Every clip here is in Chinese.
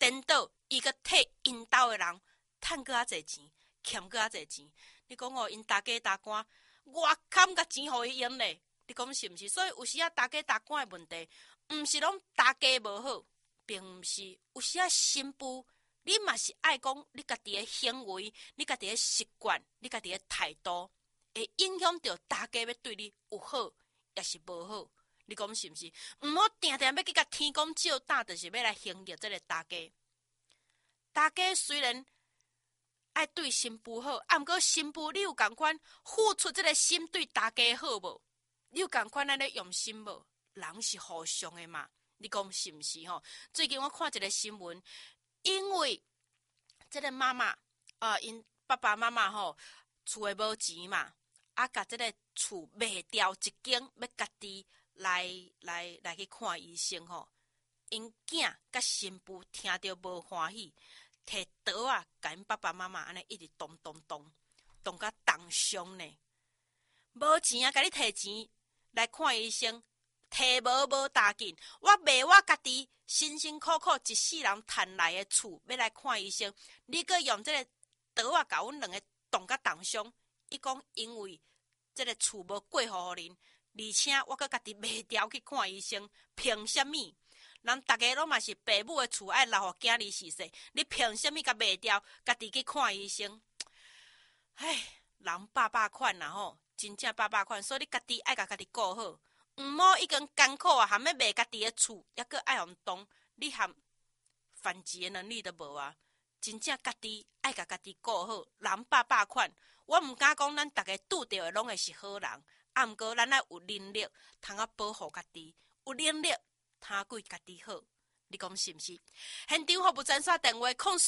颠倒，伊个替因兜的人趁搁较侪钱，欠搁较侪钱。你讲哦，因大家大官外坎甲钱互伊用咧，你讲是毋是？所以有时啊，大家大官的问题，毋是拢大家无好，并毋是。有时啊，新妇你嘛是爱讲你家己的行为，你家己的习惯，你家己的态度，会影响到大家要对你有好，也是无好。你讲是毋是？毋好定定要去甲天公照打，就是要来行着这个大家。大家虽然爱对新妇好，毋过新妇你有共款付出这个心对大家好无？你有共款安尼用心无？人是互相的嘛，你讲是毋是吼？最近我看一个新闻，因为这个妈妈因爸爸妈妈吼厝诶无钱嘛，甲这个厝卖掉一间，要家己来去看医生吼。因囝甲新妇听着无欢喜，摕刀啊，甲因爸爸妈妈安尼一直动甲重伤呢。无钱啊，甲你摕钱来看医生，摕无大紧。我卖我家己辛辛苦苦一世人赚来的厝，要来看医生，你阁用这个刀啊，甲阮两个动甲重伤。伊讲因为这个厝无过户互恁，而且我阁家己卖掉去看医生，凭什么？人大家拢嘛是爸母的厝爱留互囝儿逝世，你凭什么甲卖掉，家己去看医生？唉，人百款啦吼，真正百款，所以你家己爱甲家己顾好，毋好已经艰苦啊，含要卖家己的厝，抑阁爱互动，你含反击的能力都无啊！真正家己爱甲家己顾好，人百款，我毋敢讲咱大家拄着的拢会是好人，毋过咱爱有能力，通啊保护家己，有能力。他对家己好，你讲是毋是？现场服务专线电话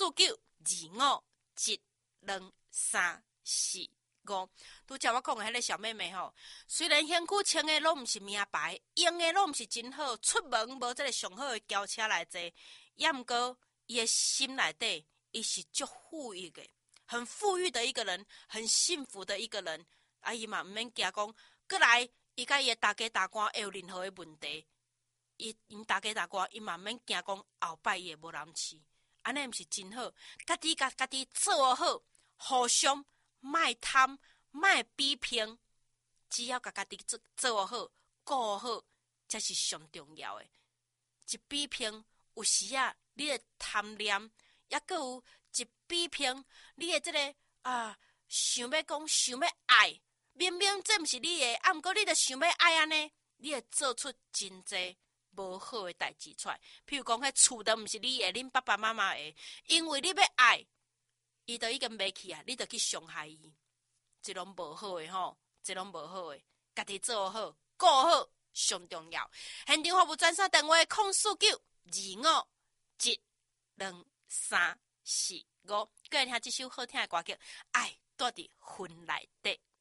049-2572-345。拄则我讲的迄个小妹妹吼，虽然身躯穿的拢毋是名牌，用的拢毋是真好，出门无这个上好的轿车来坐，也毋过伊的心内底，伊是足富裕的，很富裕的一个人，很幸福的一个人。伊嘛毋免惊讲，过来伊甲伊的大家大官会有任何的问题。因大家大官，伊嘛免惊讲后摆伊会无人饲，安尼毋是真好。家己甲家己做好，互相莫贪，莫比拼，只要甲家己做好，顾好，才是上重要的。一比拼，有时啊，你的贪念，也阁有一比拼，你的这个想要讲想要爱，明明这毋是你的，毋过你着想要爱安尼，你会做出真济无好的代志出来，譬如讲，迄厝都毋是你的，恁爸爸妈妈的，因为你要爱，伊就已经袂去啊，你就去伤害伊，这拢无好的吼，这拢无好的，家己做好，顾好上重要。现场服务专线电话049-2572-345，过来听这首好听的歌曲，爱住伫魂内底。